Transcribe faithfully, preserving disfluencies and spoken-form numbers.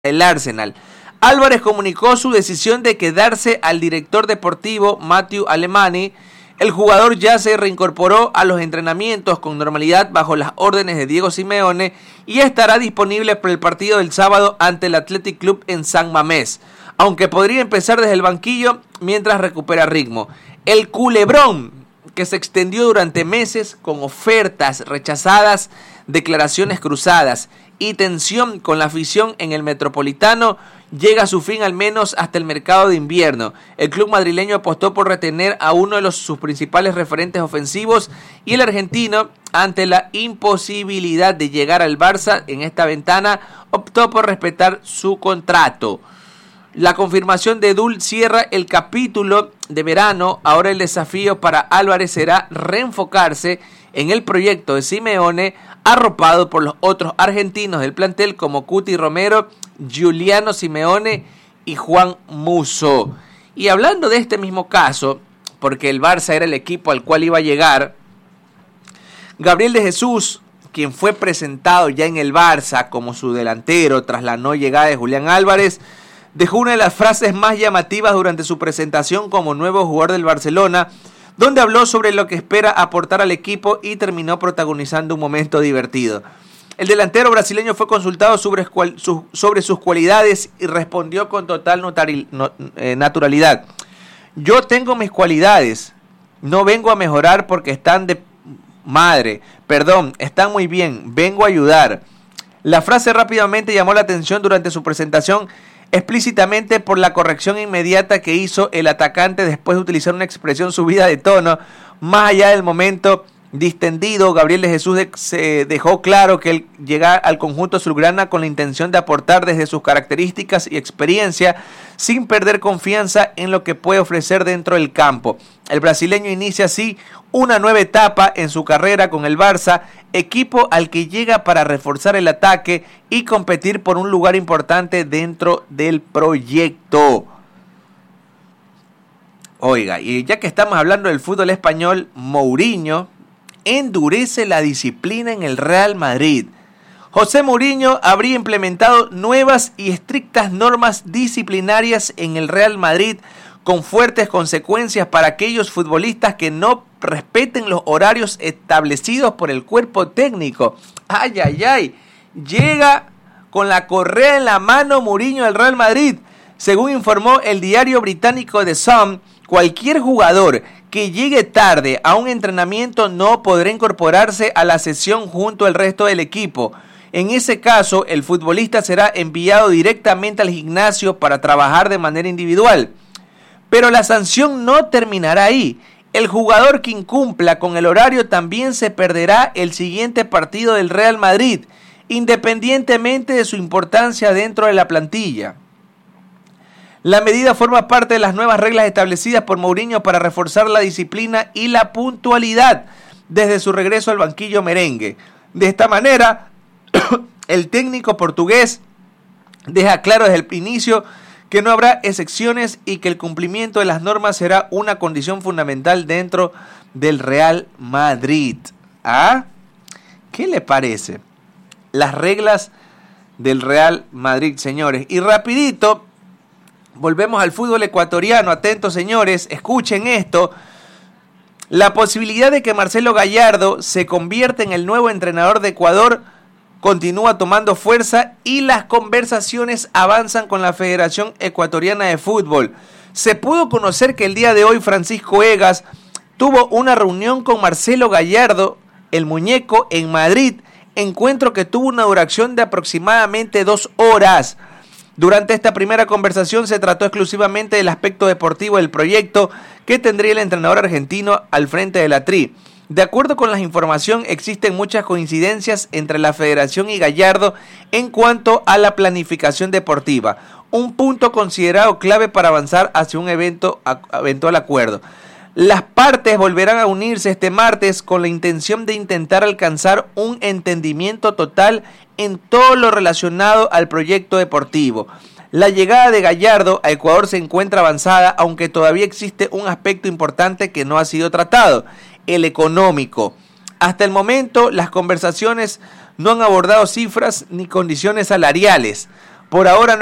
el Arsenal. Álvarez comunicó su decisión de quedarse al director deportivo Matthew Alemany. El jugador ya se reincorporó a los entrenamientos con normalidad bajo las órdenes de Diego Simeone y estará disponible para el partido del sábado ante el Athletic Club en San Mamés, aunque podría empezar desde el banquillo mientras recupera ritmo. El culebrón, que se extendió durante meses con ofertas rechazadas, declaraciones cruzadas y tensión con la afición en el Metropolitano, llega a su fin al menos hasta el mercado de invierno. El club madrileño apostó por retener a uno de los, sus principales referentes ofensivos y el argentino, ante la imposibilidad de llegar al Barça en esta ventana, optó por respetar su contrato. La confirmación de Dul cierra el capítulo de verano. Ahora el desafío para Álvarez será reenfocarse en el proyecto de Simeone, arropado por los otros argentinos del plantel como Cuti Romero, Giuliano Simeone y Juan Musso. Y hablando de este mismo caso, porque el Barça era el equipo al cual iba a llegar, Gabriel de Jesús, quien fue presentado ya en el Barça como su delantero tras la no llegada de Julián Álvarez, dejó una de las frases más llamativas durante su presentación como nuevo jugador del Barcelona, donde habló sobre lo que espera aportar al equipo y terminó protagonizando un momento divertido. El delantero brasileño fue consultado sobre, sobre sus cualidades y respondió con total notari, no, eh, naturalidad. Yo tengo mis cualidades, no vengo a mejorar porque están de madre, perdón, están muy bien, vengo a ayudar. La frase rápidamente llamó la atención durante su presentación, explícitamente por la corrección inmediata que hizo el atacante después de utilizar una expresión subida de tono. Más allá del momento distendido, Gabriel de Jesús de, se dejó claro que él llega al conjunto azulgrana con la intención de aportar desde sus características y experiencia, sin perder confianza en lo que puede ofrecer dentro del campo. El brasileño inicia así una nueva etapa en su carrera con el Barça, equipo al que llega para reforzar el ataque y competir por un lugar importante dentro del proyecto. Oiga, y ya que estamos hablando del fútbol español, Mourinho endurece la disciplina en el Real Madrid. José Mourinho habría implementado nuevas y estrictas normas disciplinarias en el Real Madrid, con fuertes consecuencias para aquellos futbolistas que no respeten los horarios establecidos por el cuerpo técnico. Ay, ay, ay. Llega con la correa en la mano Mourinho al Real Madrid. Según informó el diario británico The Sun, cualquier jugador que llegue tarde a un entrenamiento no podrá incorporarse a la sesión junto al resto del equipo. En ese caso, el futbolista será enviado directamente al gimnasio para trabajar de manera individual. Pero la sanción no terminará ahí. El jugador que incumpla con el horario también se perderá el siguiente partido del Real Madrid, independientemente de su importancia dentro de la plantilla. La medida forma parte de las nuevas reglas establecidas por Mourinho para reforzar la disciplina y la puntualidad desde su regreso al banquillo merengue. De esta manera, el técnico portugués deja claro desde el inicio que no habrá excepciones y que el cumplimiento de las normas será una condición fundamental dentro del Real Madrid. ¿Ah? ¿Qué le parece? Las reglas del Real Madrid, señores. Y rapidito, volvemos al fútbol ecuatoriano. Atentos, señores, escuchen esto. La posibilidad de que Marcelo Gallardo se convierta en el nuevo entrenador de Ecuador continúa tomando fuerza y las conversaciones avanzan con la Federación Ecuatoriana de Fútbol. Se pudo conocer que el día de hoy Francisco Egas tuvo una reunión con Marcelo Gallardo, el muñeco, en Madrid, encuentro que tuvo una duración de aproximadamente dos horas. Durante esta primera conversación se trató exclusivamente del aspecto deportivo del proyecto que tendría el entrenador argentino al frente de la Tri. De acuerdo con la información, existen muchas coincidencias entre la Federación y Gallardo en cuanto a la planificación deportiva, un punto considerado clave para avanzar hacia un evento, eventual acuerdo. Las partes volverán a unirse este martes con la intención de intentar alcanzar un entendimiento total en todo lo relacionado al proyecto deportivo. La llegada de Gallardo a Ecuador se encuentra avanzada, aunque todavía existe un aspecto importante que no ha sido tratado: el económico. Hasta el momento, las conversaciones no han abordado cifras ni condiciones salariales. Por ahora